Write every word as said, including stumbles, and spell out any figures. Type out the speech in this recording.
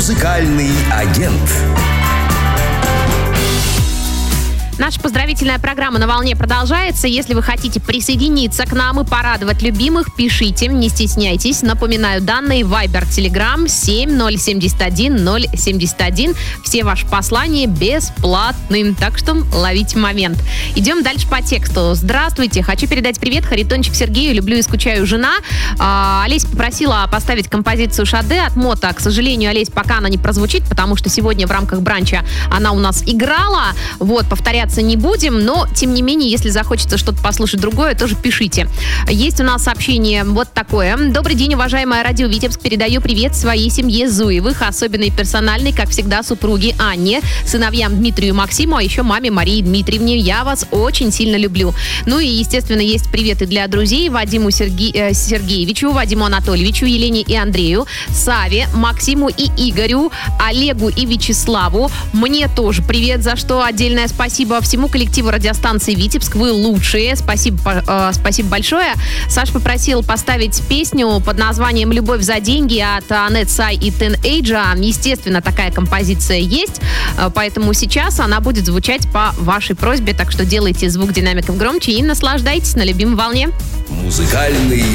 Музыкальный агент. Наша поздравительная программа «На волне» продолжается. Если вы хотите присоединиться к нам и порадовать любимых, пишите, не стесняйтесь. Напоминаю, данные Viber, Telegram семь ноль семь один ноль семь один. Все ваши послания бесплатны, так что ловите момент. Идем дальше по тексту. Здравствуйте, хочу передать привет Харитончик Сергею, люблю и скучаю, жена. А, Олеся попросила поставить композицию «Шаде» от Мота. К сожалению, Олесь, пока она не прозвучит, потому что сегодня в рамках бранча она у нас играла. Вот, повторяться не будем, но, тем не менее, если захочется что-то послушать другое, тоже пишите. Есть у нас сообщение вот такое. Добрый день, уважаемая радио Витебск. Передаю привет своей семье Зуевых, особенной и персональной, как всегда, супруге Анне, сыновьям Дмитрию и Максиму, а еще маме Марии Дмитриевне. Я вас очень сильно люблю. Ну и, естественно, есть приветы для друзей Вадиму Серге... э, Сергеевичу, Вадиму Анатольевичу, Елене и Андрею, Саве, Максиму и Игорю, Олегу и Вячеславу. Мне тоже привет, за что отдельное спасибо всему коллективу радиостанции Витебск. Вы лучшие. Спасибо, э, спасибо большое. Саш попросил поставить песню под названием «Любовь за деньги» от Анет Сай и Тенэйджа. Естественно, такая композиция есть, э, поэтому сейчас она будет звучать по вашей просьбе, так что делайте звук динамиков громче и наслаждайтесь на любимой волне. Музыкальный